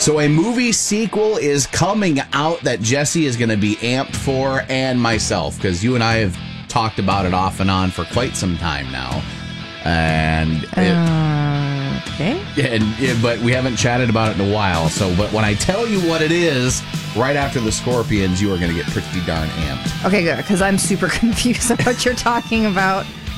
So a movie sequel is coming out that Jesse is going to be amped for, and myself, because you and I have talked about it off and on for quite some time now. And but we haven't chatted about it in a while. So, but when I tell you what it is, right after the Scorpions, you are going to get pretty darn amped. Okay, good, because I'm super confused on what you're talking about.